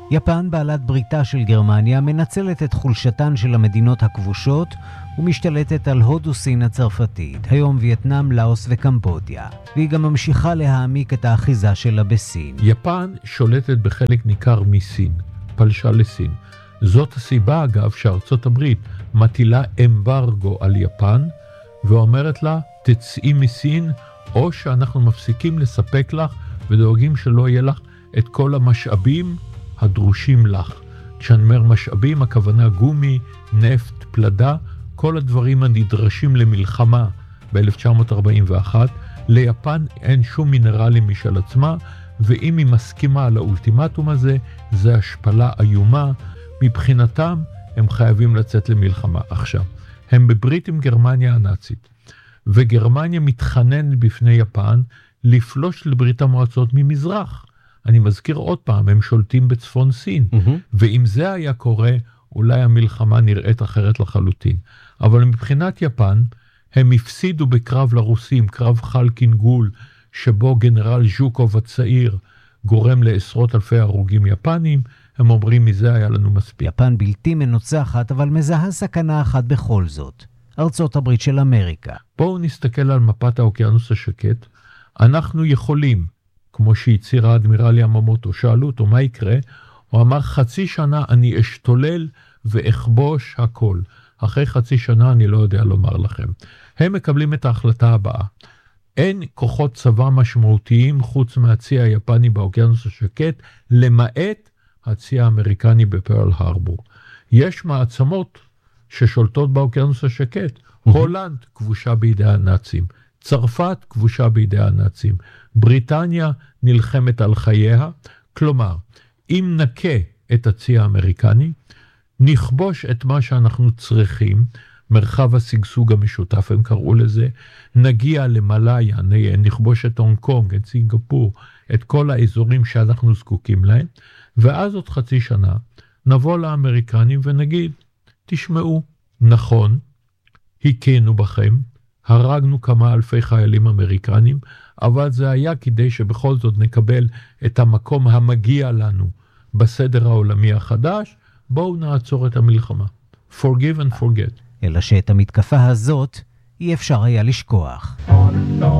יפן, בעלת בריתה של גרמניה, מנצלת את חולשתן של המדינות הכבושות ומשתלטת על הודו, סין הצרפתית, היום וייטנאם, לאוס וקמבודיה. והיא גם ממשיכה להעמיק את האחיזה שלה בסין. יפן שולטת בחלק ניכר מסין, פלשה לסין. זאת הסיבה, אגב, שארצות הברית מטילה אמברגו על יפן, ואומרת לה, תצאי מסין, או שאנחנו מפסיקים לספק לך, ודואגים שלא יהיה לך את כל המשאבים הדרושים לך. כשאני אומר משאבים, הכוונה גומי, נפט, פלדה, כל הדברים הנדרשים למלחמה ב-1941. ליפן אין שום מינרלים משל עצמה, ואם היא מסכימה על האולטימטום הזה, זה השפלה איומה. מבחינתם הם חייבים לצאת למלחמה. עכשיו, הם בברית עם גרמניה הנאצית, וגרמניה מתחננת בפני יפן לפלוש לברית המועצות ממזרח. אני מזכיר עוד פעם, הם שולטים בצפון סין, ואם זה היה קורה, אולי המלחמה נראית אחרת לחלוטין. אבל מבחינת יפן, הם הפסידו בקרב לרוסים, קרב חלקין גול, שבו גנרל ז'וקוב הצעיר גורם לעשרות אלפי הרוגים יפנים. הם אומרים, מזה היה לנו מספיק. יפן בלתי מנוצחת, אבל מזהה סכנה אחת בכל זאת. ארצות הברית של אמריקה. בואו נסתכל על מפת האוקיינוס השקט. אנחנו יכולים, כמו שהצהיר האדמירל יממוטו, שאלו אותו מה יקרה, הוא אמר, חצי שנה אני אשתולל ואכבוש הכל. אחרי חצי שנה אני לא יודע לומר לכם. הם מקבלים את ההחלטה הבאה. אין כוחות צבא משמעותיים חוץ מהצי היפני באוקיינוס השקט, למעט הצי האמריקני בפרל הרבור. יש מעצמות ששולטות באוקיינוס השקט. הולנד כבושה בידי הנאצים. צרפת כבושה בידי הנאצים. בריטניה נלחמת על חייה. כלומר, אם נקה את הצי האמריקני, נכבוש את מה שאנחנו צריכים, מרחב הסגסוג המשותף הם קראו לזה, נגיע למלאיה, נכבוש את הונג קונג, את סינגפור, את כל האזורים שאנחנו זקוקים להם, ואז עוד חצי שנה נבוא לאמריקנים ונגיד, תשמעו, נכון, הכינו בכם, הרגנו כמה אלפי חיילים אמריקנים, אבל זה היה כדי שבכל זאת נקבל את המקום המגיע לנו בסדר העולמי החדש. בואו נעצור את המלחמה. Forgive and forget. אלא שאת המתקפה הזאת אי אפשר היה לשכוח.